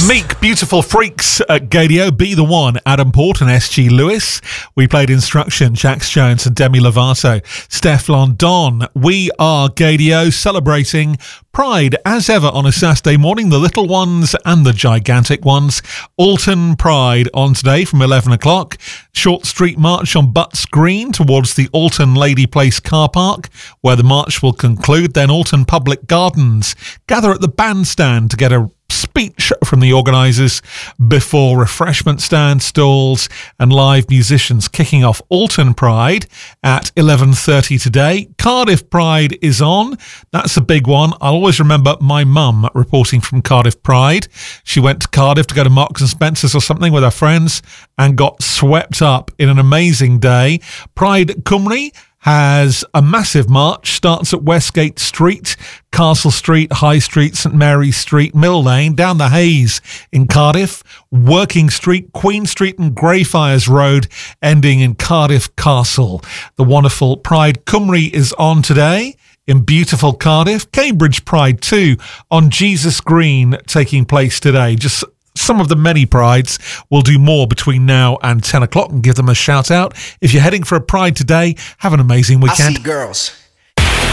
Meek, Beautiful Freaks at Gadio, Be The One, Adam Port and SG Lewis. We played Instruction, Jax Jones and Demi Lovato. Stefflon Don. We are Gadio, celebrating Pride as ever on a Saturday morning, the little ones and the gigantic ones. Alton Pride on today from 11 o'clock. Short Street March on Butts Green towards the Alton Lady Place car park, where the march will conclude. Then Alton Public Gardens. Gather at the bandstand to get a speech from the organisers before refreshment stand stalls and live musicians kicking off Alton Pride at 11:30 today. Cardiff Pride is on. That's a big one. I'll always remember my mum reporting from Cardiff Pride. She went to Cardiff to go to Marks and Spencer's or something with her friends and got swept up in an amazing day. Pride Cymru has a massive march, starts at Westgate Street, Castle Street, High Street, St Mary's Street, Mill Lane, down the Hayes in Cardiff, Working Street, Queen Street and Greyfriars Road, ending in Cardiff Castle. The wonderful Pride Cymru is on today in beautiful Cardiff. Cambridge Pride 2 on Jesus Green taking place today. Just some of the many prides. We'll do more between now and 10 o'clock and give them a shout out. If you're heading for a pride today, have an amazing weekend. I see girls